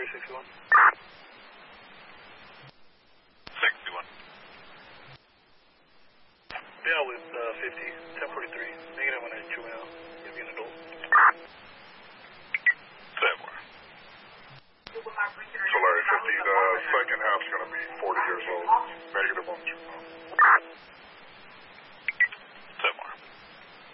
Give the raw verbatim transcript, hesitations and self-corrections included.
three sixty-one. sixty-one. Yeah, with uh, fifty, ten forty-three. Negative one eight two now. You'll be an adult. Seven. So Larry, fifty, the second half's going to be forty years old. Negative one two.